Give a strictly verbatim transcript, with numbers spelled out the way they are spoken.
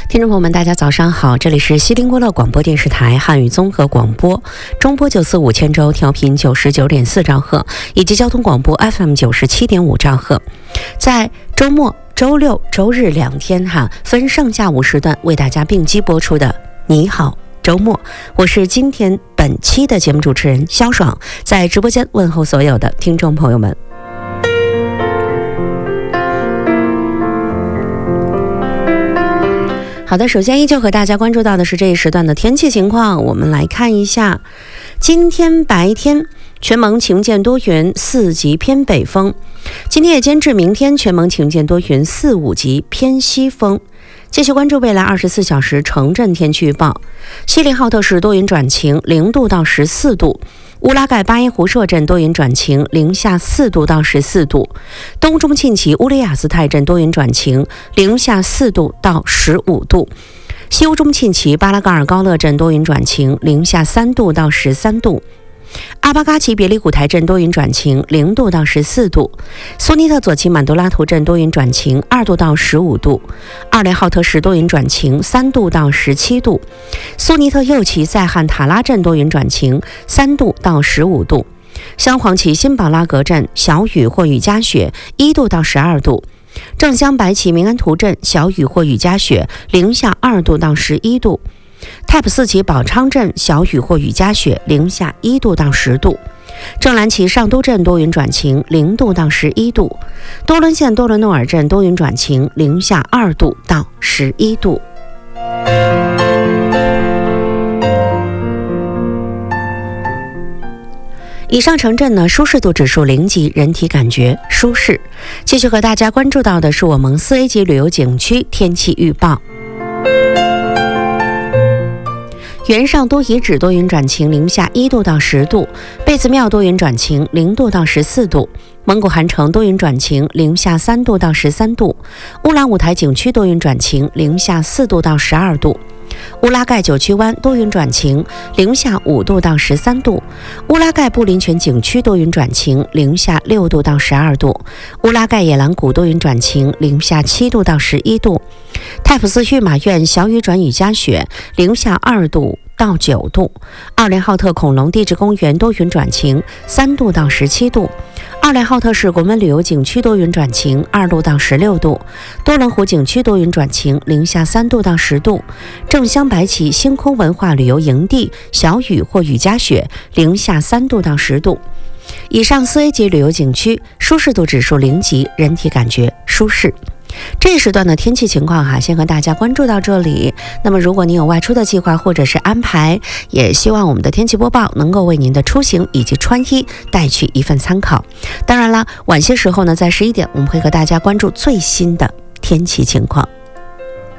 听众朋友们，大家早上好，这里是西林郭勒广播电视台汉语综合广播，中波九四五千兆调频九十九点四兆赫，以及交通广播 F M 九十七点五兆赫。在周末、周六、周日两天哈，分上下午时段为大家并机播出的你好周末，我是今天本期的节目主持人肖爽，在直播间问候所有的听众朋友们。好的，首先依旧和大家关注到的是这一时段的天气情况，我们来看一下。今天白天全蒙晴间多云，四级偏北风。今天夜间至明天全蒙晴间多云，四五级偏西风。继续关注未来二十四小时城镇天气预报。锡林浩特市多云转晴，零度到十四度。乌拉盖巴音湖设镇多云转晴，零下四度到十四度。东中沁旗乌里雅斯泰镇多云转晴，零下四度到十五度。西乌中沁旗巴拉嘎尔高勒镇多云转晴，零下三度到十三度。阿巴嘎奇别里古台镇多云转晴，零度到十四度。苏尼特左旗满多拉图镇多云转晴，二度到十五度。二连浩特市多云转晴，三度到十七度。苏尼特右旗塞汉塔拉镇多云转晴，三度到十五度。镶黄旗辛宝拉格镇小雨或雨夹雪，一度到十二度。正镶白旗明安图镇小雨或雨夹雪，零下二度到十一度。泰普四旗宝昌镇小雨或雨夹雪，零下一度到十度。正蓝旗上都镇多云转晴，零度到十一度。多伦县多伦诺尔镇多云转晴，零下二度到十一度。以上城镇呢，舒适度指数零级，人体感觉舒适。继续和大家关注到的是我蒙四 A 级旅游景区天气预报。原上都遗址多云转晴，零下一度到十度。贝子庙多云转晴，零度到十四度。蒙古汗城多云转晴，零下三度到十三度。乌兰舞台景区多云转晴，零下四度到十二度。乌拉盖九曲湾多云转晴，零下五度到十三度。乌拉盖布林泉景区多云转晴，零下六度到十二度。乌拉盖野兰谷多云转晴，零下七度到十一度。泰普斯御马苑小雨转雨夹雪，零下二度到九度。二连浩特恐龙地质公园多云转晴，三度到十七度。二连浩特市国门旅游景区多云转晴，二度到十六度。多伦湖景区多云转晴，零下三度到十度。正镶白旗星空文化旅游营地小雨或雨夹雪，零下三度到十度。以上四 A 级旅游景区舒适度指数零级，人体感觉舒适。这一时段的天气情况哈，先和大家关注到这里。那么如果您有外出的计划或者是安排，也希望我们的天气播报能够为您的出行以及穿衣带去一份参考。当然了，晚些时候呢，在十一点我们会和大家关注最新的天气情况。